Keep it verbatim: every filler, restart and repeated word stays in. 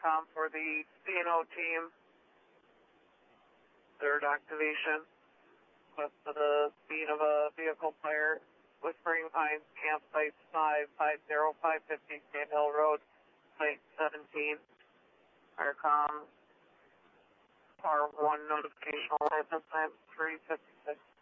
com for the C N O team. Third activation. West of the scene of a vehicle fire. Whispering Pines campsite five five zero five fifty Sand Hill Road, site seventeen. Aircom R one notification at this time three fifty-six.